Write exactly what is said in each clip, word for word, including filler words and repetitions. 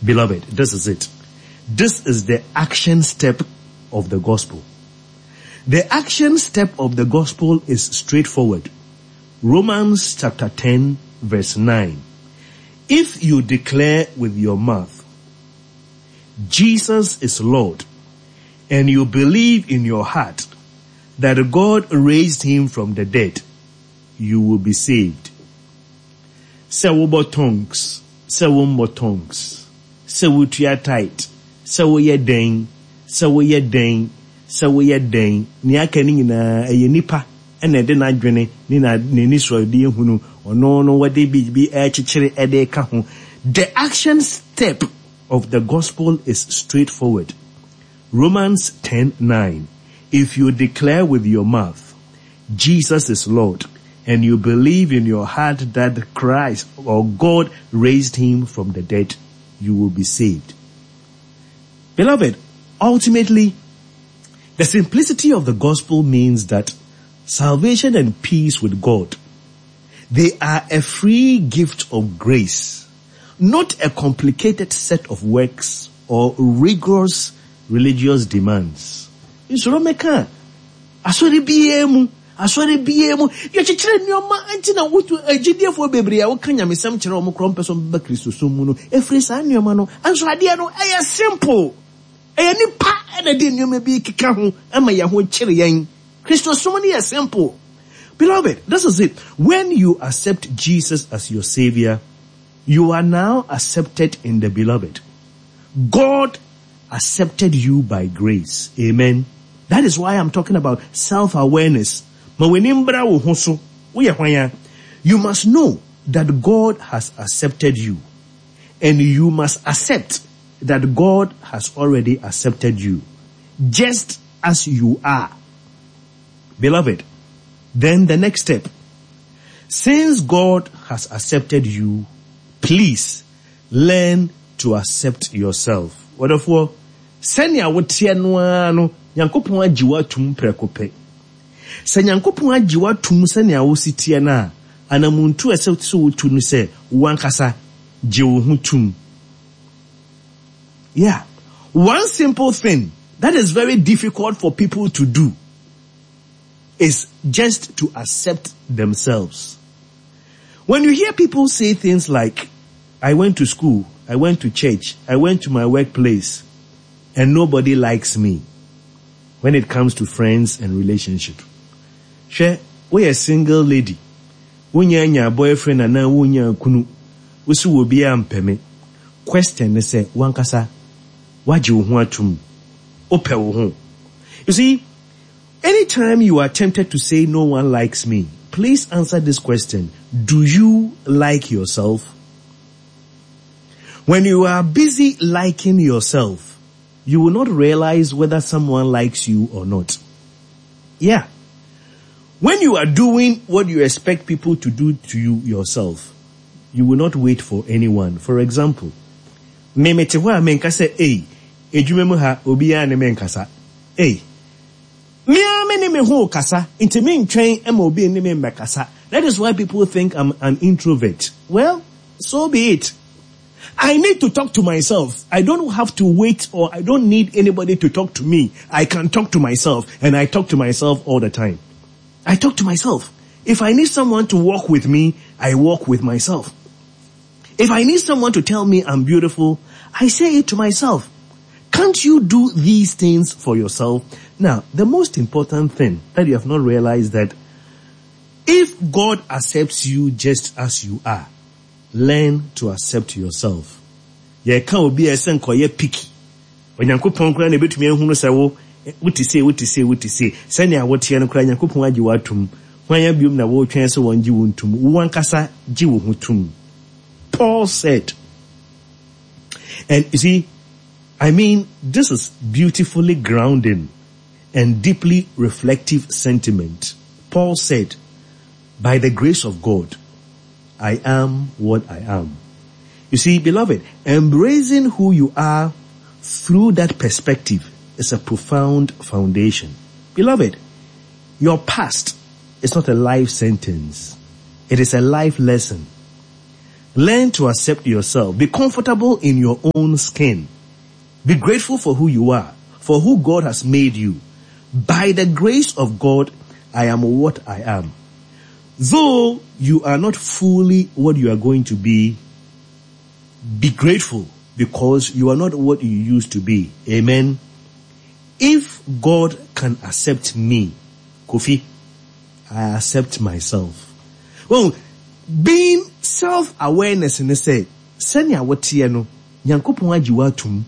Beloved, this is it. This is the action step of the gospel. The action step of the gospel is straightforward. Romans chapter ten verse nine. If you declare with your mouth, Jesus is Lord, and you believe in your heart that God raised him from the dead, you will be saved. Sewubo tongues, sewumbo tongues, sewutia tight, sewuye deng, sewuye deng, sewuye deng. Ni aka ni nyina eye nipa ene de na dwene ni na ni so de ehunu ono no wade bi bi e chichire e de ka ho. The action step of the gospel is straightforward. Romans ten nine. If you declare with your mouth, Jesus is Lord, and you believe in your heart that Christ or God raised him from the dead, you will be saved. Beloved, ultimately, the simplicity of the gospel means that salvation and peace with God, they are a free gift of grace, not a complicated set of works or rigorous religious demands. Insuromeka, asori biemu, asori biemu, yachichire nyoma anti na wutu ejidefo bebre ya wokanya mesam kire omo krompeso ba Kristo somu no efrisa nyoma no anso ade no aya simple. Aya nipa na de nyoma bi kika ho ama ya ho kire yan. Kristo somu no is simple. Beloved, this is it. When you accept Jesus as your savior, you are now accepted in the beloved. God accepted you by grace. Amen. That is why I'm talking about self-awareness. You must know that God has accepted you. And you must accept that God has already accepted you, just as you are. Beloved, then the next step. Since God has accepted you, please learn to accept yourself. Wherefore, senya wotia no no Nyankopon agiwa tum prekope. Se Nyankopon agiwa tum senya wo sitie na anamuntu ese so wotu no se wankasa je wo hu tum. Yeah. One simple thing that is very difficult for people to do is just to accept themselves. When you hear people say things like, I went to school, I went to church, I went to my workplace, and nobody likes me when it comes to friends and relationship. She, we a single lady. Wunya nya boyfriend and na wunya kunu. Usu will be ampeme. Question say, wankasa, waji wo atum. Ope wo. You see, anytime you are tempted to say no one likes me, please answer this question. Do you like yourself? When you are busy liking yourself, you will not realize whether someone likes you or not. Yeah. When you are doing what you expect people to do to you yourself, you will not wait for anyone. For example, me metewa menkasa eh edwumemu ha obi a ne menkasa. Eh. Me a me ne me ho kasa, inte me ntwen e ma obi ne me mbekasa. That is why people think I'm an introvert. Well, so be it. I need to talk to myself. I don't have to wait or I don't need anybody to talk to me. I can talk to myself, and I talk to myself all the time. I talk to myself. If I need someone to walk with me, I walk with myself. If I need someone to tell me I'm beautiful, I say it to myself. Can't you do these things for yourself? Now, the most important thing that you have not realized that if God accepts you just as you are, learn to accept yourself. Ye can be a sen koye picky. When Yankopon kra na betumi ehunu se wo wuti say wuti say wuti say senya wo tie no kra Yankopon agi watum. Wan ya biom na wo twen se won gi wontum. Wo ankasa gi wo hutum. Paul said. And you see, I mean, this is beautifully grounding and deeply reflective sentiment. Paul said, by the grace of God, I am what I am. You see, beloved, embracing who you are through that perspective is a profound foundation. Beloved, your past is not a life sentence. It is a life lesson. Learn to accept yourself. Be comfortable in your own skin. Be grateful for who you are, for who God has made you. By the grace of God, I am what I am. Though you are not fully what you are going to be, be grateful because you are not what you used to be. Amen. If God can accept me, Kofi, I accept myself. Well, being self-awareness in the say, senya wotie no, Nyankopon ajiwa tum.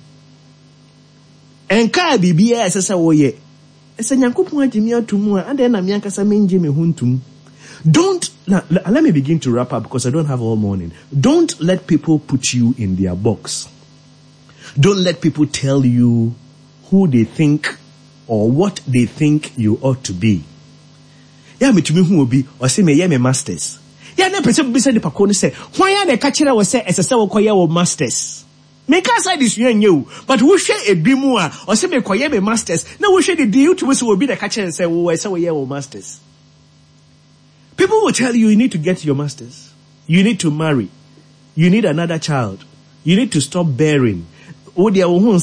Enka bibia esesa wo ye. Ese Nyankopon ajimi atum a ande na me ankasa menje me huntum. Don't, now, let me begin to wrap up because I don't have all morning. Don't let people put you in their box. Don't let people tell you who they think or what they think you ought to be. Yeah, me to me who will be, or say me yeah me masters. Yeah, na person be say the pakoni say, why are the catcher was say as a say we masters? Make us say this you, but we share a bimua or say me koye me masters. Now we share the deal to us will be the catcher and say, oh, I say we are masters. People will tell you you need to get your masters. You need to marry. You need another child. You need to stop bearing. You, you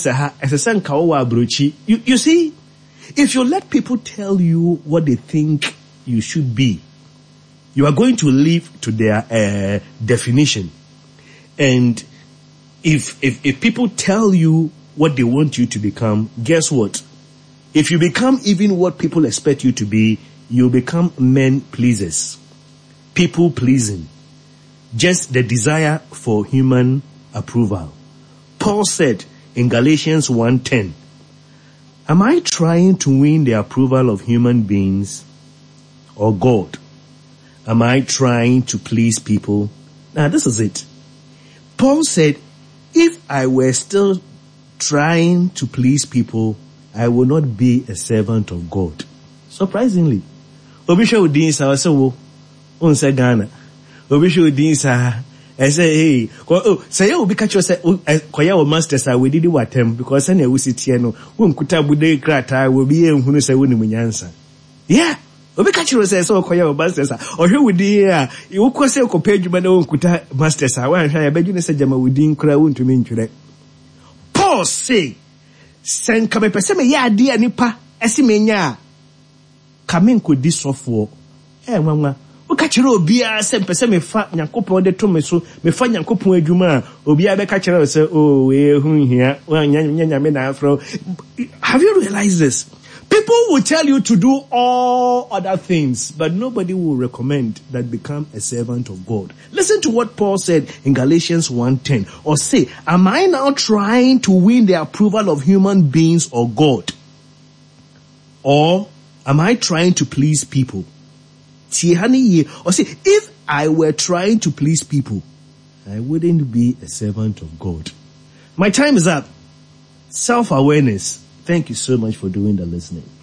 see, if you let people tell you what they think you should be, you are going to live to their uh, definition. And if, if, if people tell you what they want you to become, guess what? If you become even what people expect you to be, you become men pleasers, people pleasing, just the desire for human approval. Paul said in Galatians one ten, am I trying to win the approval of human beings or God? Am I trying to please people? Now this is it. Paul said, if I were still trying to please people, I would not be a servant of God. Surprisingly. Obisha udin sa so unsa Ghana. Obisha udin sa I say hey, oh say you be catch you say koya o masters I we did watem because na we sit here no won kuta bude krata we be ehunu say woni munyansa. Yeah. Obi catch you say so koya o masters or hwe wudi a you ko say ko page ma na won kuta masters a wan hwa ya beju ne say jama wudin kra wontumi ntwere. Paul say senka be pese me ya ade anipa esi menya Kamin could this software. Eh, mama. Oka chire obia se mpese me fa Nyankopon de to me so me fa Nyankopon adwuma obia be ka chire say oh we hu hia wan nya me na afro. Have you realized this? People will tell you to do all other things, but nobody will recommend that become a servant of God. Listen to what Paul said in Galatians one ten, or say, am I now trying to win the approval of human beings or God? Or am I trying to please people? Or say, if I were trying to please people, I wouldn't be a servant of God. My time is up. Self-awareness. Thank you so much for doing the listening.